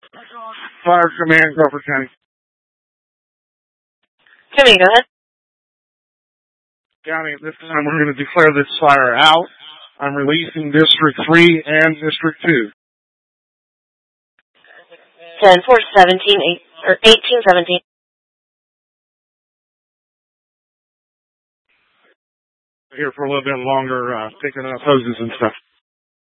Fire Command, Crawford County. Jimmy, go ahead. County, at this time we're going to declare this fire out. I'm releasing District 3 and District 2. 10-4-17, 18-17. Here for a little bit longer, picking up hoses and stuff.